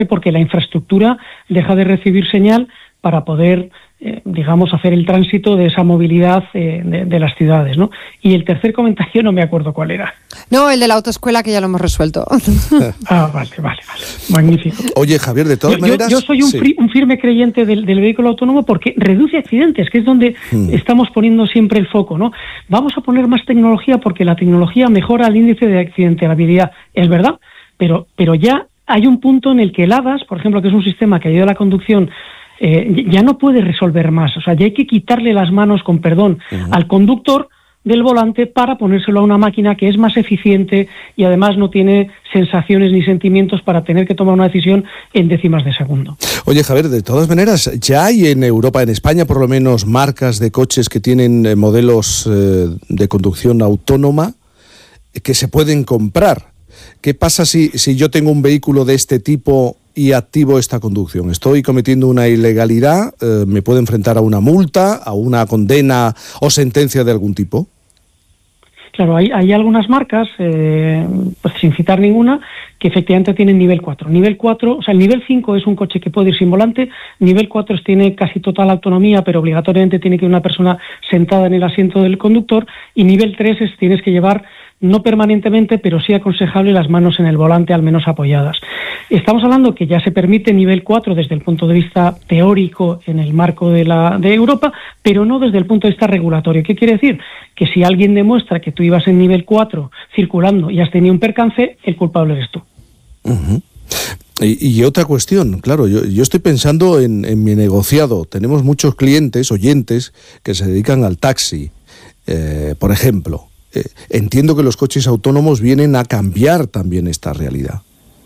porque la infraestructura deja de recibir señal para poder, hacer el tránsito de esa movilidad de las ciudades, ¿no? Y el tercer comentario no me acuerdo cuál era. No, el de la autoescuela, que ya lo hemos resuelto. Vale. Magnífico. Oye, Javier, de todas maneras... Yo soy un firme creyente del vehículo autónomo porque reduce accidentes, que es donde estamos poniendo siempre el foco, ¿no? Vamos a poner más tecnología porque la tecnología mejora el índice de accidentabilidad, es verdad, pero ya hay un punto en el que el ADAS, por ejemplo, que es un sistema que ayuda a la conducción, ya no puede resolver más. O sea, ya hay que quitarle las manos, con perdón, al conductor del volante para ponérselo a una máquina que es más eficiente y además no tiene sensaciones ni sentimientos para tener que tomar una decisión en décimas de segundo. Oye, Javier, de todas maneras, ya hay en Europa, en España por lo menos, marcas de coches que tienen modelos de conducción autónoma que se pueden comprar. ¿Qué pasa si yo tengo un vehículo de este tipo y activo esta conducción? ¿Estoy cometiendo una ilegalidad? ¿Me puedo enfrentar a una multa, a una condena o sentencia de algún tipo? Claro, hay algunas marcas, pues sin citar ninguna, que efectivamente tienen nivel 4. Nivel 4, o sea, el nivel 5 es un coche que puede ir sin volante, nivel 4 tiene casi total autonomía, pero obligatoriamente tiene que ir una persona sentada en el asiento del conductor, y nivel 3 tienes que llevar, no permanentemente, pero sí aconsejable, las manos en el volante, al menos apoyadas. Estamos hablando que ya se permite nivel 4 desde el punto de vista teórico en el marco de Europa, pero no desde el punto de vista regulatorio. ¿Qué quiere decir? Que si alguien demuestra que tú ibas en nivel 4 circulando y has tenido un percance, el culpable eres tú. Uh-huh. Y otra cuestión, claro, yo estoy pensando en mi negociado. Tenemos muchos clientes, oyentes, que se dedican al taxi, por ejemplo. Entiendo que los coches autónomos vienen a cambiar también esta realidad.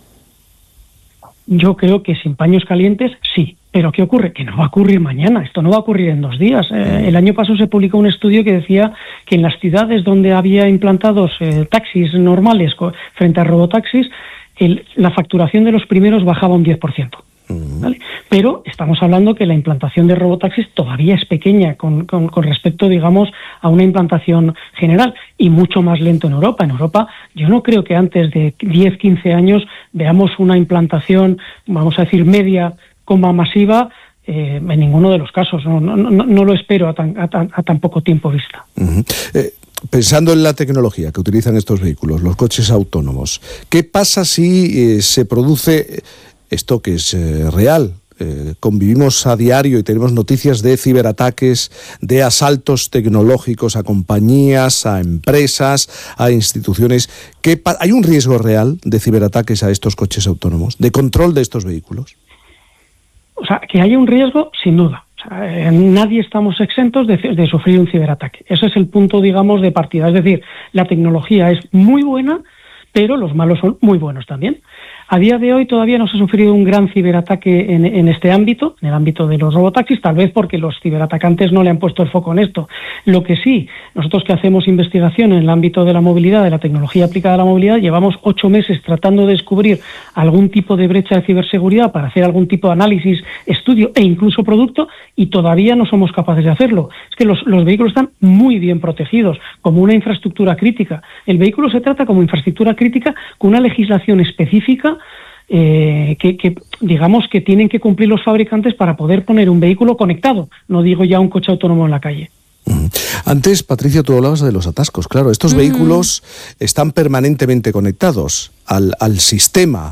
Yo creo que sin paños calientes, sí. Pero ¿qué ocurre? Que no va a ocurrir mañana, esto no va a ocurrir en 2 días. El año pasado se publicó un estudio que decía que en las ciudades donde había implantados taxis normales frente a robotaxis, la facturación de los primeros bajaba un 10%. ¿Vale? Pero estamos hablando que la implantación de robotaxis todavía es pequeña con respecto, digamos, a una implantación general, y mucho más lento en Europa. En Europa yo no creo que antes de 10-15 años veamos una implantación, vamos a decir, media como masiva, en ninguno de los casos. No lo espero a tan poco tiempo vista. Uh-huh. Pensando en la tecnología que utilizan estos vehículos, los coches autónomos, ¿qué pasa si se produce esto que es real? Convivimos a diario y tenemos noticias de ciberataques, de asaltos tecnológicos a compañías, a empresas, a instituciones. ¿Hay un riesgo real de ciberataques a estos coches autónomos, de control de estos vehículos? O sea, que haya un riesgo, sin duda. O sea, nadie estamos exentos de sufrir un ciberataque. Ese es el punto, digamos, de partida. Es decir, la tecnología es muy buena, pero los malos son muy buenos también. A día de hoy todavía no se ha sufrido un gran ciberataque en este ámbito, en el ámbito de los robotaxis, tal vez porque los ciberatacantes no le han puesto el foco en esto. Lo que sí, nosotros que hacemos investigación en el ámbito de la movilidad, de la tecnología aplicada a la movilidad, llevamos 8 meses tratando de descubrir algún tipo de brecha de ciberseguridad para hacer algún tipo de análisis, estudio e incluso producto, y todavía no somos capaces de hacerlo. Es que los vehículos están muy bien protegidos, como una infraestructura crítica. El vehículo se trata como infraestructura crítica con una legislación específica que digamos que tienen que cumplir los fabricantes para poder poner un vehículo conectado, no digo ya un coche autónomo en la calle. Antes, Patricia, tú hablabas de los atascos. Claro, estos vehículos están permanentemente conectados al sistema,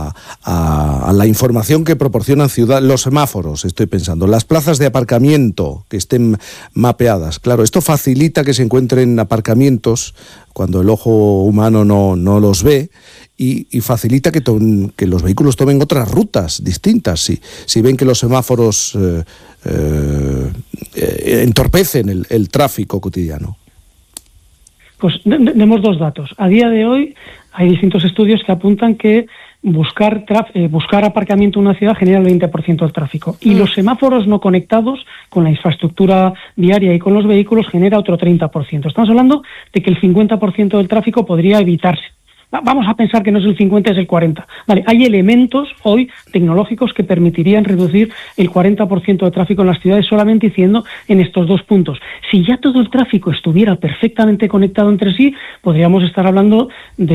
a la información que proporcionan los semáforos, estoy pensando, las plazas de aparcamiento que estén mapeadas. Claro, esto facilita que se encuentren aparcamientos cuando el ojo humano no los ve, y facilita que los vehículos tomen otras rutas distintas si ven que los semáforos entorpecen el tráfico cotidiano. Pues demos 2 datos. A día de hoy hay distintos estudios que apuntan que buscar aparcamiento en una ciudad genera el 20% del tráfico. Y los semáforos no conectados con la infraestructura viaria y con los vehículos genera otro 30%. Estamos hablando de que el 50% del tráfico podría evitarse. Vamos a pensar que no es el 50, es el 40. Vale, hay elementos hoy tecnológicos que permitirían reducir el 40% de tráfico en las ciudades solamente diciendo en estos 2 puntos. Si ya todo el tráfico estuviera perfectamente conectado entre sí, podríamos estar hablando de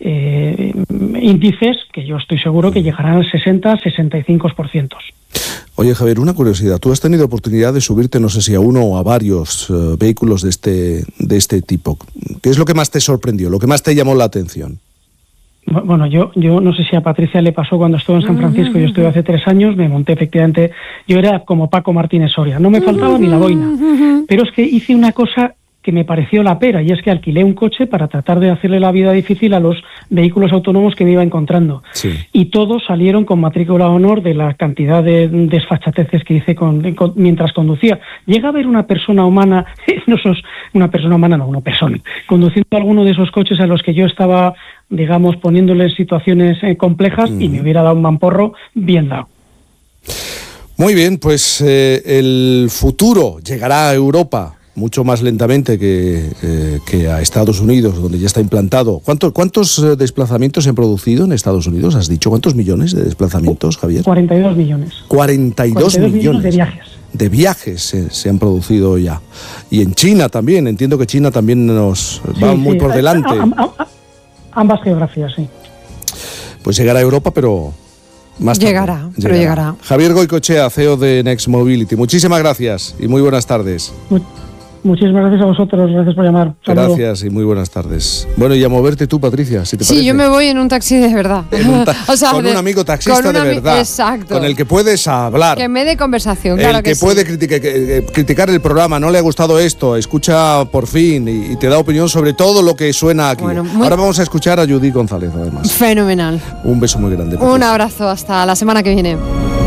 índices que yo estoy seguro que llegarán al 60-65%. Oye, Javier, una curiosidad. Tú has tenido oportunidad de subirte, no sé si a uno o a varios vehículos de este tipo. ¿Qué es lo que más te sorprendió, lo que más te llamó la atención? Bueno, yo no sé si a Patricia le pasó cuando estuve en San Francisco, yo estuve hace 3 años, me monté efectivamente, yo era como Paco Martínez Soria, no me faltaba ni la boina, pero es que hice una cosa que me pareció la pera, y es que alquilé un coche para tratar de hacerle la vida difícil a los vehículos autónomos que me iba encontrando. Sí. Y todos salieron con matrícula honor de la cantidad de desfachateces que hice mientras conducía. Llega a haber una persona humana, una persona, conduciendo alguno de esos coches a los que yo estaba, digamos, poniéndole en situaciones complejas y me hubiera dado un mamporro bien dado. Muy bien, pues el futuro llegará a Europa mucho más lentamente que a Estados Unidos, donde ya está implantado. ¿Cuántos desplazamientos se han producido en Estados Unidos? ¿Has dicho cuántos millones de desplazamientos, Javier? 42 millones. 42 millones de viajes. De viajes se han producido ya. Y en China también, entiendo que China también nos va muy por delante. Ambas geografías, sí. Pues llegará a Europa, pero más tarde. Llegará. Javier Goicoechea, CEO de Next Mobility. Muchísimas gracias y muy buenas tardes. Muchísimas gracias a vosotros, gracias por llamar. Saludo. Gracias y muy buenas tardes. Bueno, y a moverte tú, Patricia, si te parece. Sí, yo me voy en un taxi de verdad. Con un amigo taxista de verdad. Exacto. Con el que puedes hablar. Que me dé conversación, claro el que sí. puede criticar el programa, no le ha gustado esto, escucha por fin y te da opinión sobre todo lo que suena aquí. Bueno, ahora vamos a escuchar a Judith González, además. Fenomenal. Un beso muy grande. Patricia. Un abrazo, hasta la semana que viene.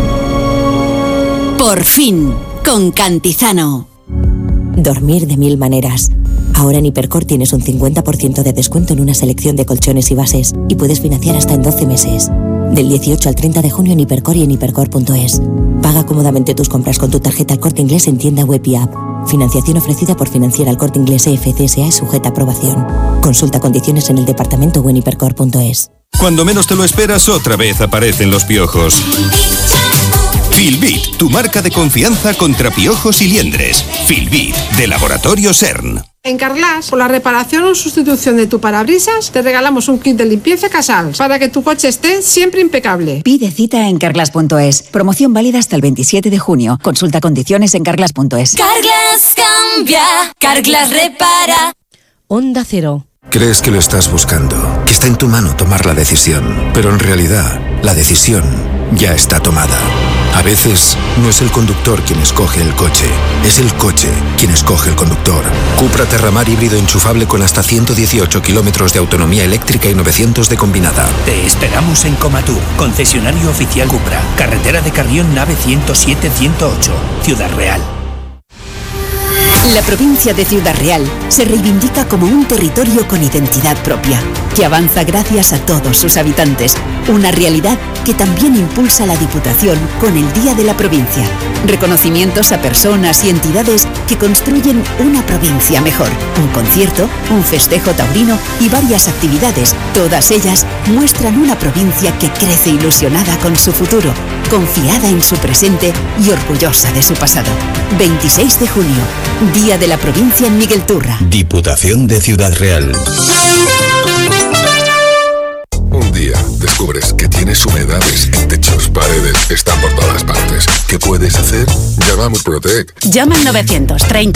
Por fin, con Cantizano. Dormir de 1000 maneras. Ahora en Hipercor tienes un 50% de descuento en una selección de colchones y bases y puedes financiar hasta en 12 meses. Del 18 al 30 de junio en Hipercor y en hipercor.es. Paga cómodamente tus compras con tu tarjeta El Corte Inglés en tienda web y app. Financiación ofrecida por Financiera El Corte Inglés EFCSA es sujeta a aprobación. Consulta condiciones en el departamento o en hipercor.es. Cuando menos te lo esperas, otra vez aparecen los piojos. Filbit, tu marca de confianza contra piojos y liendres. Filbit, de Laboratorio CERN. En Carglass, por la reparación o sustitución de tu parabrisas, te regalamos un kit de limpieza Casals para que tu coche esté siempre impecable. Pide cita en carglass.es. Promoción válida hasta el 27 de junio. Consulta condiciones en carglass.es. Carglass cambia, Carglass repara. Onda Cero. Crees que lo estás buscando, que está en tu mano tomar la decisión, pero en realidad la decisión ya está tomada. A veces no es el conductor quien escoge el coche, es el coche quien escoge el conductor. Cupra Terramar híbrido enchufable con hasta 118 kilómetros de autonomía eléctrica y 900 de combinada. Te esperamos en Comatur, concesionario oficial Cupra, carretera de Carrión, nave 107-108, Ciudad Real. La provincia de Ciudad Real se reivindica como un territorio con identidad propia, que avanza gracias a todos sus habitantes. Una realidad que también impulsa la Diputación con el Día de la Provincia. Reconocimientos a personas y entidades que construyen una provincia mejor. Un concierto, un festejo taurino y varias actividades. Todas ellas muestran una provincia que crece ilusionada con su futuro, confiada en su presente y orgullosa de su pasado. 26 de junio, Día de la Provincia en Miguel Turra. Diputación de Ciudad Real. Un día descubres que tienes humedades en techos, paredes, están por todas partes. ¿Qué puedes hacer? Llama a Murprotec. Llama al 930.